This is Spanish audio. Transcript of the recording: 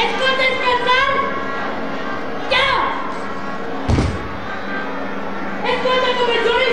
Es por descansar. ¡Ya! ¡Es cuando comenzó el